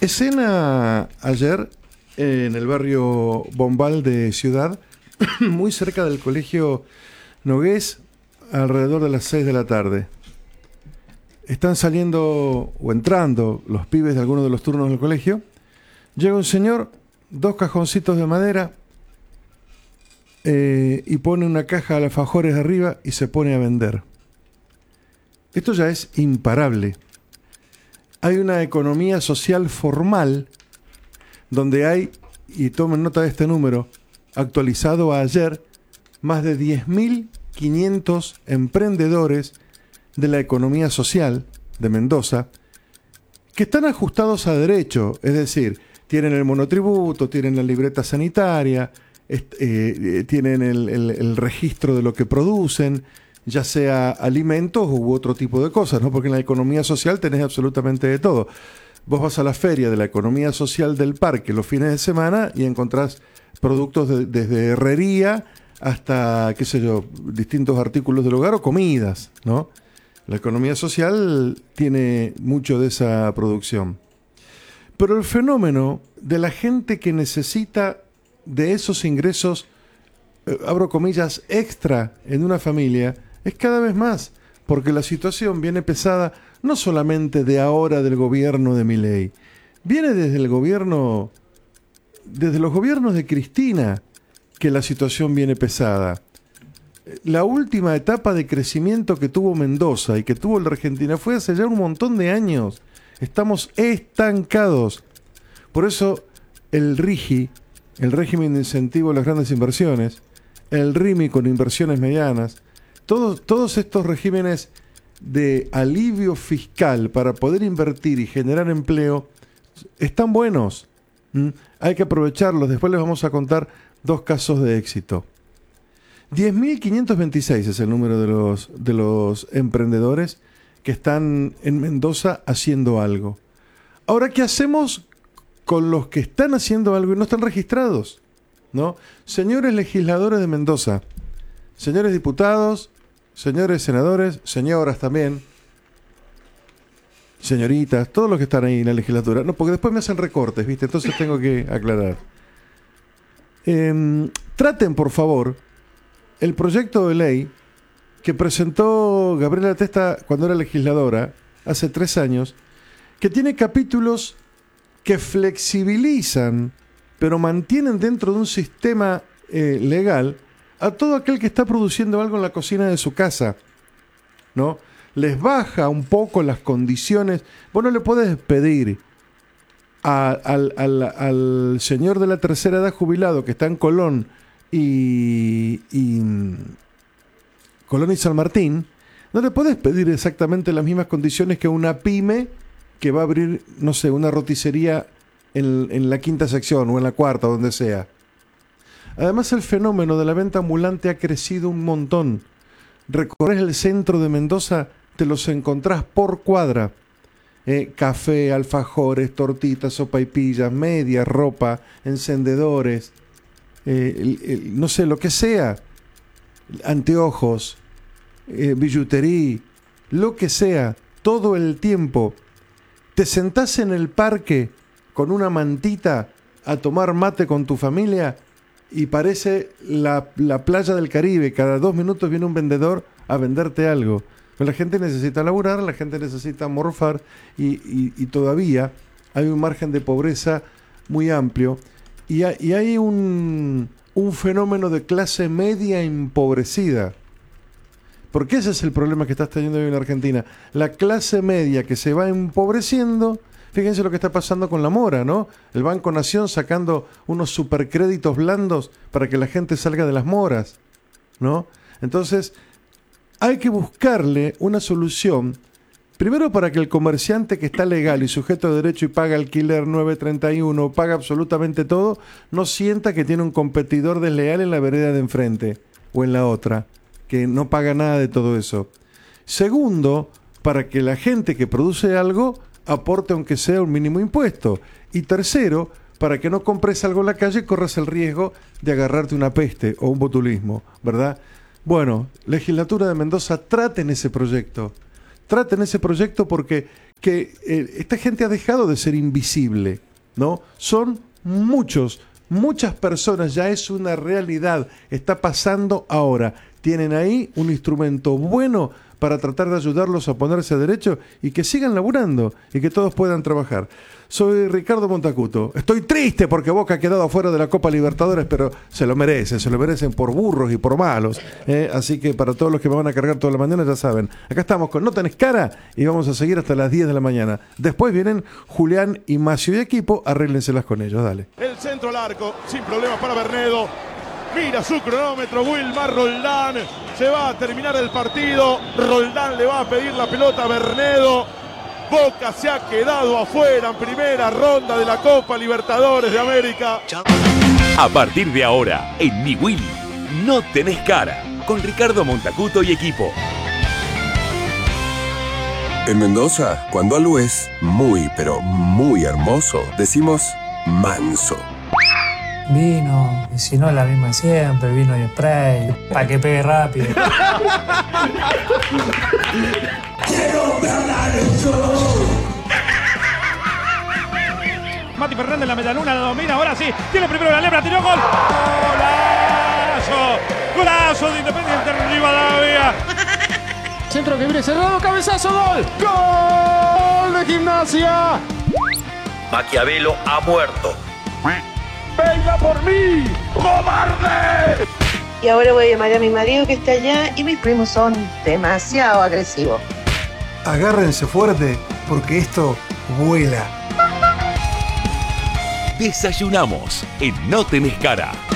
Escena ayer en el barrio Bombal de Ciudad, muy cerca del colegio Nogués, alrededor de las 6 de la tarde. Están saliendo o entrando los pibes de algunos de los turnos del colegio. Llega un señor, 2 cajoncitos de madera, y pone una caja de alfajores arriba y se pone a vender. Esto ya es imparable. Hay una economía social formal donde hay, y tomen nota de este número, actualizado a ayer, más de 10.500 emprendedores de la economía social de Mendoza que están ajustados a derecho, es decir, tienen el monotributo, tienen la libreta sanitaria, tienen el registro de lo que producen, ya sea alimentos u otro tipo de cosas, ¿no? Porque en la economía social tenés absolutamente de todo. Vos vas a la feria de la economía social del parque los fines de semana y encontrás productos desde herrería hasta, qué sé yo, distintos artículos del hogar o comidas, ¿no? La economía social tiene mucho de esa producción. Pero el fenómeno de la gente que necesita de esos ingresos, abro comillas, extra en una familia, es cada vez más, porque la situación viene pesada no solamente de ahora del gobierno de Milei, viene desde los gobiernos de Cristina, que la situación viene pesada. La última etapa de crecimiento que tuvo Mendoza y que tuvo la Argentina fue hace ya un montón de años. Estamos estancados. Por eso el RIGI, el régimen de incentivo a las grandes inversiones, el RIMI con inversiones medianas, todos estos regímenes de alivio fiscal para poder invertir y generar empleo están buenos. Hay que aprovecharlos. Después les vamos a contar 2 casos de éxito. 10.526 es el número de los emprendedores que están en Mendoza haciendo algo. Ahora, ¿qué hacemos con los que están haciendo algo y no están registrados? ¿No? Señores legisladores de Mendoza, señores diputados, señores senadores, señoras también, señoritas, todos los que están ahí en la legislatura. No, porque después me hacen recortes, ¿viste? Entonces tengo que aclarar. Traten, por favor, el proyecto de ley que presentó Gabriela Testa cuando era legisladora, hace 3 años, que tiene capítulos que flexibilizan, pero mantienen dentro de un sistema legal a todo aquel que está produciendo algo en la cocina de su casa, ¿no? Les baja un poco las condiciones. Vos no le podés pedir al señor de la tercera edad jubilado que está en Colón y San Martín, no le podés pedir exactamente las mismas condiciones que una pyme que va a abrir, no sé, una roticería en la 5ª sección o en la 4ª, donde sea. Además, el fenómeno de la venta ambulante ha crecido un montón. Recorres el centro de Mendoza, te los encontrás por cuadra. Café, alfajores, tortitas, sopaipillas, medias, ropa, encendedores, no sé, lo que sea, anteojos, billutería, lo que sea, todo el tiempo. Te sentás en el parque con una mantita a tomar mate con tu familia y parece la playa del Caribe. Cada 2 minutos viene un vendedor a venderte algo. Pero la gente necesita laburar, la gente necesita morfar y todavía hay un margen de pobreza muy amplio y hay un fenómeno de clase media empobrecida. Porque ese es el problema que estás teniendo hoy en Argentina. La clase media que se va empobreciendo. Fíjense lo que está pasando con la mora, ¿no? El Banco Nación sacando unos supercréditos blandos para que la gente salga de las moras, ¿no? Entonces, hay que buscarle una solución, primero para que el comerciante que está legal y sujeto de derecho y paga alquiler 931, paga absolutamente todo, no sienta que tiene un competidor desleal en la vereda de enfrente o en la otra, que no paga nada de todo eso. Segundo, para que la gente que produce algo aporte aunque sea un mínimo impuesto. Y tercero, para que no compres algo en la calle y corras el riesgo de agarrarte una peste o un botulismo, ¿verdad? Bueno, legislatura de Mendoza, traten ese proyecto porque que esta gente ha dejado de ser invisible, ¿no? Son muchas personas, ya es una realidad, está pasando ahora. Tienen ahí un instrumento bueno para tratar de ayudarlos a ponerse a derecho y que sigan laburando y que todos puedan trabajar. Soy Ricardo Montacuto. Estoy triste porque Boca ha quedado afuera de la Copa Libertadores, pero se lo merecen por burros y por malos. Así que para todos los que me van a cargar toda la mañana, ya saben, acá estamos con No Tenés Cara y vamos a seguir hasta las 10 de la mañana. Después vienen Julián y Macio y equipo, arréglenselas con ellos, dale. El centro al arco, sin problemas para Bernedo. Mira su cronómetro, Wilmar Roldán. Se va a terminar el partido. Roldán le va a pedir la pelota a Bernedo. Boca se ha quedado afuera en primera ronda de la Copa Libertadores de América. A partir de ahora, en Mi Will, No Tenés Cara, con Ricardo Montacuto y equipo. En Mendoza, cuando algo es muy, pero muy hermoso, decimos manso. Vino, y si no es la misma de siempre, vino y spray, para que pegue rápido. Quiero ganar el show. Mati Fernández, la medialuna, la domina, ahora sí, tiene primero la lebra, tiró gol. Golazo de Independiente Rivadavia. Centro que viene cerrado, cabezazo, gol. Gol de Gimnasia. Maquiavelo ha muerto. ¡Venga por mí, cobarde! Y ahora voy a llamar a mi marido que está allá y mis primos son demasiado agresivos. Agárrense fuerte porque esto vuela. Desayunamos en No Tenés Cara.